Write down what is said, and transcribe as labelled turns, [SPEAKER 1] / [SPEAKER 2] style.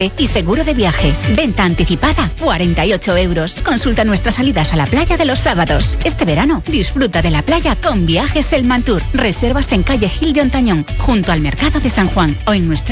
[SPEAKER 1] y seguro de viaje. Venta anticipada, 48 euros. Consulta nuestras salidas a la playa de los sábados. Este verano, disfruta de la playa con Viajes El Mantur. Reservas en calle Gil de Ontañón, junto al Mercado de San Juan, o en nuestra